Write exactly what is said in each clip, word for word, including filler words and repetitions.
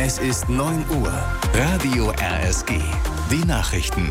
Es ist neun Uhr. Radio R S G. Die Nachrichten.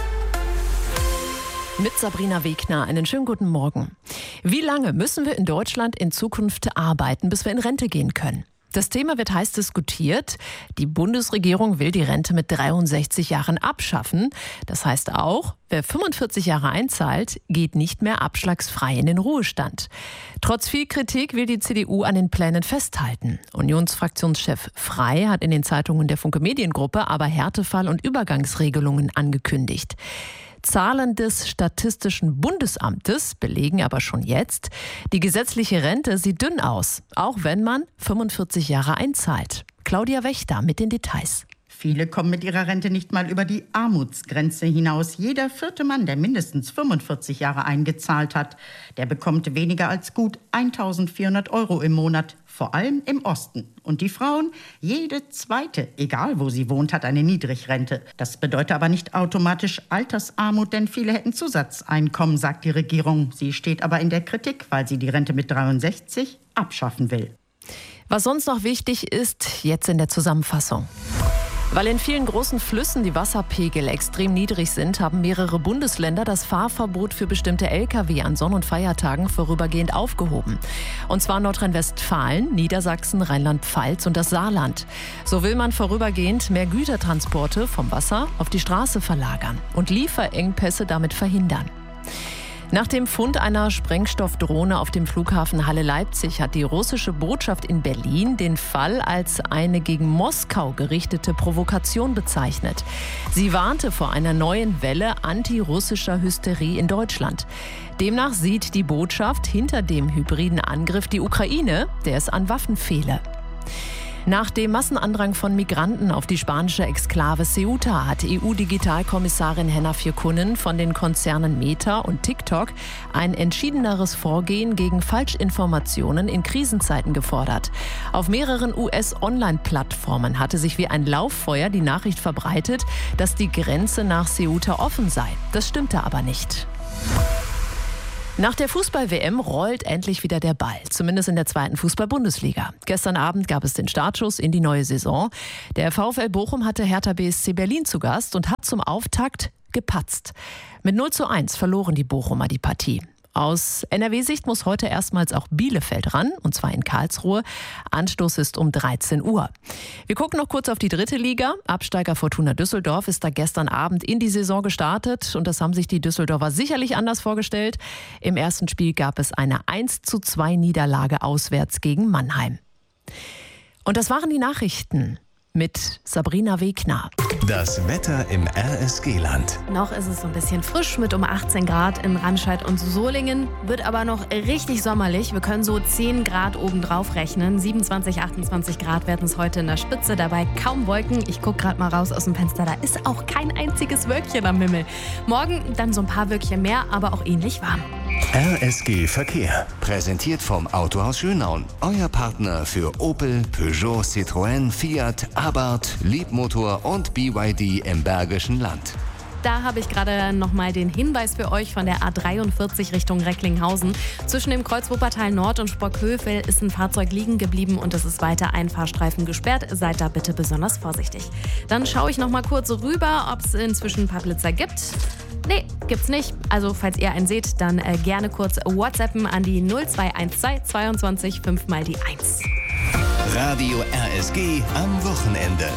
Mit Sabrina Wegner. Einen schönen guten Morgen. Wie lange müssen wir in Deutschland in Zukunft arbeiten, bis wir in Rente gehen können? Das Thema wird heiß diskutiert. Die Bundesregierung will die Rente mit dreiundsechzig Jahren abschaffen. Das heißt auch, wer fünfundvierzig Jahre einzahlt, geht nicht mehr abschlagsfrei in den Ruhestand. Trotz viel Kritik will die C D U an den Plänen festhalten. Unionsfraktionschef Frey hat in den Zeitungen der Funke Mediengruppe aber Härtefall- und Übergangsregelungen angekündigt. Zahlen des Statistischen Bundesamtes belegen aber schon jetzt, die gesetzliche Rente sieht dünn aus, auch wenn man fünfundvierzig Jahre einzahlt. Claudia Wächter mit den Details. Viele kommen mit ihrer Rente nicht mal über die Armutsgrenze hinaus. Jeder vierte Mann, der mindestens fünfundvierzig Jahre eingezahlt hat, der bekommt weniger als gut eintausendvierhundert Euro im Monat, vor allem im Osten. Und die Frauen, jede zweite, egal wo sie wohnt, hat eine Niedrigrente. Das bedeutet aber nicht automatisch Altersarmut, denn viele hätten Zusatzeinkommen, sagt die Regierung. Sie steht aber in der Kritik, weil sie die Rente mit dreiundsechzig abschaffen will. Was sonst noch wichtig ist, jetzt in der Zusammenfassung. Weil in vielen großen Flüssen die Wasserpegel extrem niedrig sind, haben mehrere Bundesländer das Fahrverbot für bestimmte L K W an Sonn- und Feiertagen vorübergehend aufgehoben. Und zwar Nordrhein-Westfalen, Niedersachsen, Rheinland-Pfalz und das Saarland. So will man vorübergehend mehr Gütertransporte vom Wasser auf die Straße verlagern und Lieferengpässe damit verhindern. Nach dem Fund einer Sprengstoffdrohne auf dem Flughafen Halle-Leipzig hat die russische Botschaft in Berlin den Fall als eine gegen Moskau gerichtete Provokation bezeichnet. Sie warnte vor einer neuen Welle antirussischer Hysterie in Deutschland. Demnach sieht die Botschaft hinter dem hybriden Angriff die Ukraine, der es an Waffen fehle. Nach dem Massenandrang von Migranten auf die spanische Exklave Ceuta hat E U-Digitalkommissarin Henna Virkkunen von den Konzernen Meta und TikTok ein entschiedeneres Vorgehen gegen Falschinformationen in Krisenzeiten gefordert. Auf mehreren U S-Online-Plattformen hatte sich wie ein Lauffeuer die Nachricht verbreitet, dass die Grenze nach Ceuta offen sei. Das stimmte aber nicht. Nach der Fußball-W M rollt endlich wieder der Ball, zumindest in der zweiten Fußball-Bundesliga. Gestern Abend gab es den Startschuss in die neue Saison. Der VfL Bochum hatte Hertha B S C Berlin zu Gast und hat zum Auftakt gepatzt. Mit null zu eins verloren die Bochumer die Partie. Aus N R W-Sicht muss heute erstmals auch Bielefeld ran, und zwar in Karlsruhe. Anstoß ist um dreizehn Uhr. Wir gucken noch kurz auf die dritte Liga. Absteiger Fortuna Düsseldorf ist da gestern Abend in die Saison gestartet. Und das haben sich die Düsseldorfer sicherlich anders vorgestellt. Im ersten Spiel gab es eine eins zu zwei Niederlage auswärts gegen Mannheim. Und das waren die Nachrichten mit Sabrina Wegner. Das Wetter im R S G-Land. Noch ist es so ein bisschen frisch mit um achtzehn Grad in Remscheid und Solingen. Wird aber noch richtig sommerlich. Wir können so zehn Grad obendrauf rechnen. siebenundzwanzig, achtundzwanzig Grad werden es heute in der Spitze. Dabei kaum Wolken. Ich gucke gerade mal raus aus dem Fenster. Da ist auch kein einziges Wölkchen am Himmel. Morgen dann so ein paar Wölkchen mehr, aber auch ähnlich warm. R S G Verkehr. Präsentiert vom Autohaus Schönaun. Euer Partner für Opel, Peugeot, Citroën, Fiat, Abarth, Leapmotor und B Y D im Bergischen Land. Da habe ich gerade noch mal den Hinweis für euch von der A dreiundvierzig Richtung Recklinghausen. Zwischen dem Kreuz Wuppertal Nord und Sprockhövel ist ein Fahrzeug liegen geblieben und es ist weiter ein Fahrstreifen gesperrt. Seid da bitte besonders vorsichtig. Dann schaue ich noch mal kurz rüber, ob es inzwischen ein paar Blitzer gibt. Nee, gibt's nicht. Also falls ihr einen seht, dann äh, gerne kurz WhatsAppen an die null zwei eins zwei zweiundzwanzig fünf mal die eins. Radio R S G am Wochenende.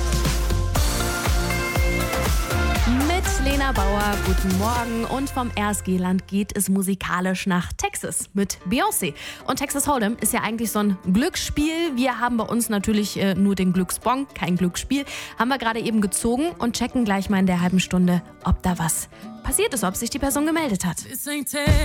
Mit Lena Bauer, guten Morgen. Und vom R S G-Land geht es musikalisch nach Texas mit Beyoncé. Und Texas Hold'em ist ja eigentlich so ein Glücksspiel. Wir haben bei uns natürlich äh, nur den Glücksbon, kein Glücksspiel. Haben wir gerade eben gezogen und checken gleich mal in der halben Stunde, ob da was passiert ist, ob sich die Person gemeldet hat.